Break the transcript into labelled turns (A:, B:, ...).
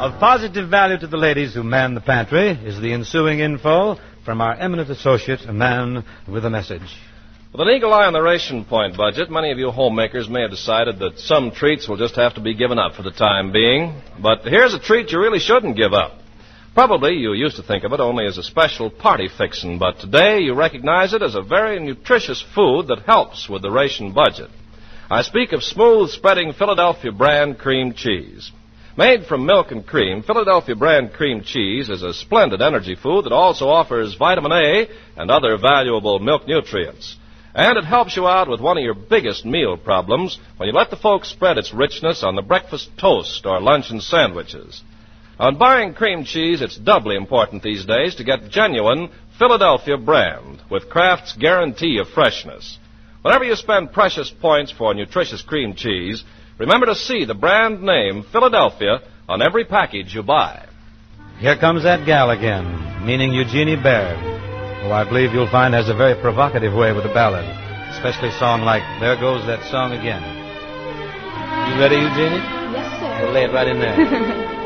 A: Of positive value to the ladies who man the pantry is the ensuing info from our eminent associate, a man with a message.
B: With an eagle eye on the ration point budget, many of you homemakers may have decided that some treats will just have to be given up for the time being. But here's a treat you really shouldn't give up. Probably you used to think of it only as a special party fixin', but today you recognize it as a very nutritious food that helps with the ration budget. I speak of smooth spreading Philadelphia brand cream cheese. Made from milk and cream, Philadelphia brand cream cheese is a splendid energy food that also offers vitamin A and other valuable milk nutrients. And it helps you out with one of your biggest meal problems when you let the folks spread its richness on the breakfast toast or luncheon sandwiches. On buying cream cheese, it's doubly important these days to get genuine Philadelphia brand with Kraft's guarantee of freshness. Whenever you spend precious points for nutritious cream cheese, remember to see the brand name Philadelphia on every package you buy.
A: Here comes that gal again, meaning Eugenie Baird, who I believe you'll find has a very provocative way with a ballad, especially a song like There Goes That Song Again. You ready, Eugenie?
C: Yes, sir.
A: We'll lay it right in there.